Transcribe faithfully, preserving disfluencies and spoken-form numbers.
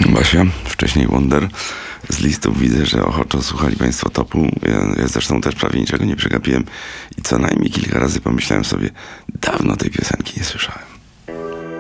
Basia, wcześniej Wonder. Z listów widzę, że ochoczo słuchali Państwo Topu. Ja, ja zresztą też prawie niczego nie przegapiłem i co najmniej kilka razy pomyślałem sobie, dawno tej piosenki nie słyszałem.